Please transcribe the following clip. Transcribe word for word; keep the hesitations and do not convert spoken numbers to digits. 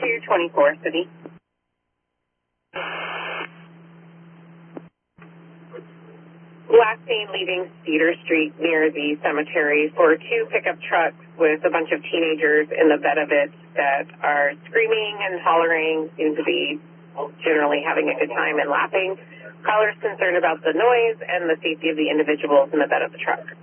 two twenty-four, City. Last seen leaving Cedar Street near the cemetery for two pickup trucks with a bunch of teenagers in the bed of it that are screaming and hollering, seem to be generally having a good time and laughing. Callers concerned about the noise and the safety of the individuals in the bed of the truck.